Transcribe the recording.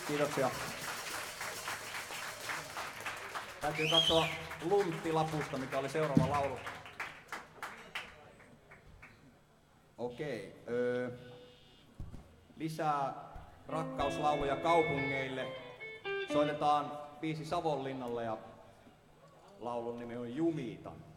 Kiitoksia. Täytyy katsoa lunttilapusta, mikä oli seuraava laulu. Okei. Lisää rakkauslauluja kaupungeille. Soitetaan biisi Savonlinnalle ja laulun nimi on Jumita.